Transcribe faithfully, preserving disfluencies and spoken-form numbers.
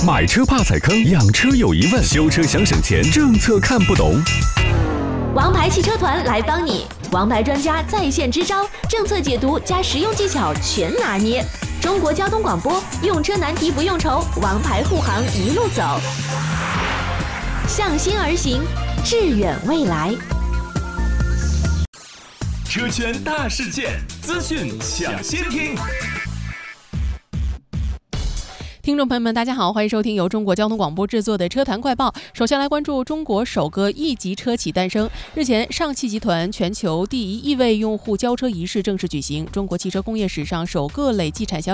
买车怕踩坑，养车有疑问，修车想省钱，政策看不懂。 王牌汽车团来帮你，王牌专家在线支招，政策解读加实用技巧全拿捏。中国交通广播，用车难题不用愁，王牌护航一路走，向心而行，致远未来。 车圈大事件，资讯抢先听。 听众朋友们，大家好，欢迎收听由中国交通广播制作的车坛快报。首先来关注中国首个 E 级车企诞生。日前，上汽集团全球第一亿位用户交车仪式正式举行，中国汽车工业史上首个累计产销